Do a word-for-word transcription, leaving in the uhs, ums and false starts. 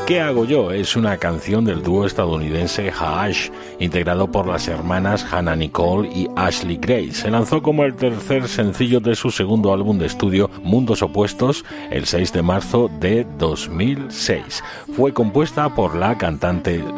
¿Qué hago yo? Es una canción del dúo estadounidense Haash, integrado por las hermanas Hannah Nicole y Ashley Grace. Se lanzó como el tercer sencillo de su segundo álbum de estudio, Mundos Opuestos, el seis de marzo de dos mil seis. Fue compuesta por la cantante